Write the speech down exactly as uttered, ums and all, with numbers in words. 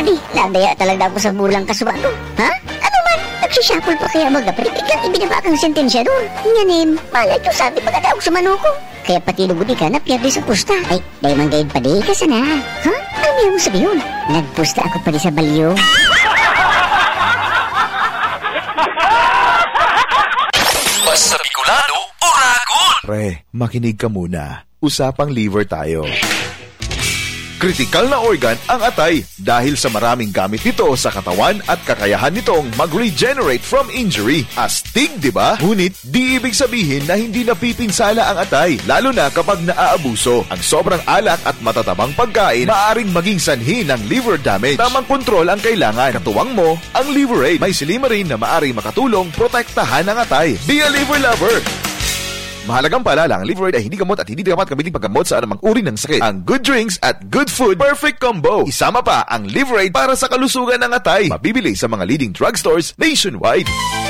padi. Nadaya talaga ako sa bulang kasubado. Ha? Ano man? Nagsisapol pa kaya magapri. Biglang ibinabakang sentensyador. Nganim, malay ko sabi pagkadaog sa manuko. Kaya pati lugudi ka na piyerde sa pusta. Ay, dahi man gayad padi ka sana. Ha? Ano niya mo sabihin? Nagpusta ako padi sa balyo. Basta Bicolano, Uragon! Pre, makinig ka muna. Usapang liver tayo. Kritikal na organ ang atay dahil sa maraming gamit nito sa katawan at kakayahan nitong mag-regenerate from injury. Astig, di ba? Ngunit di ibig sabihin na hindi napipinsala ang atay, lalo na kapag naaabuso. Ang sobrang alak at matatabang pagkain maaaring maging sanhi ng liver damage. Tamang kontrol ang kailangan. Katuwang mo ang Liverade. May silimarin na maaaring makatulong protektahan ang atay. Be a liver lover! Mahalagang paalala, ang Liverade ay hindi gamot at hindi dapat gamitin paggamot sa anumang uri ng sakit. Ang good drinks at good food, perfect combo. Isama pa ang Liverade para sa kalusugan ng atay. Mabibili sa mga leading drugstores nationwide.